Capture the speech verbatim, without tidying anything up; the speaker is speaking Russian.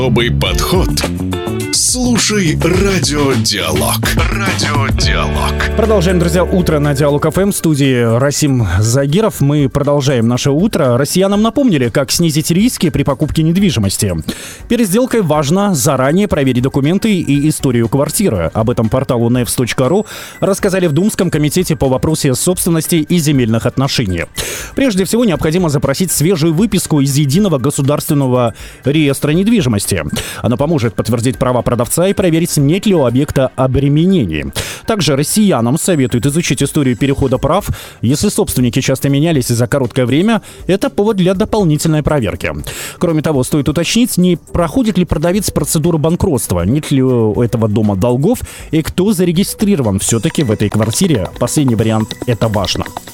Особый подход. Слушай Радиодиалог. Радиодиалог. Продолжаем, друзья, утро на Диалог эф эм. В студии Расим Загиров. Мы продолжаем наше утро. Россиянам напомнили, как снизить риски при покупке недвижимости. Перед сделкой важно заранее проверить документы и историю квартиры. Об этом порталу нэвс точка ру рассказали в Думском комитете по вопросе собственности и земельных отношений. Прежде всего, необходимо запросить свежую выписку из Единого государственного реестра недвижимости. Она поможет подтвердить права продавца и проверить, нет ли у объекта обременений. Также россиянам советуют изучить историю перехода прав. Если собственники часто менялись за короткое время, это повод для дополнительной проверки. Кроме того, стоит уточнить, не проходит ли продавец процедуру банкротства, нет ли у этого дома долгов и кто зарегистрирован все-таки в этой квартире. Последний вариант – это важно.